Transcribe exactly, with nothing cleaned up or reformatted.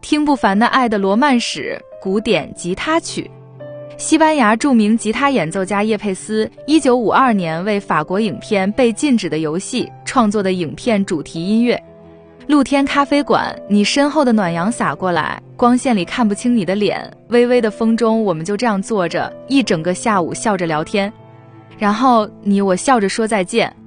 听不烦的爱的罗曼史古典吉他曲。西班牙著名吉他演奏家叶佩斯一九五二年为法国影片《被禁止的游戏》创作的影片主题音乐。露天咖啡馆，你身后的暖阳洒过来，光线里看不清你的脸，微微的风中，我们就这样坐着，一整个下午笑着聊天。然后你我笑着说再见，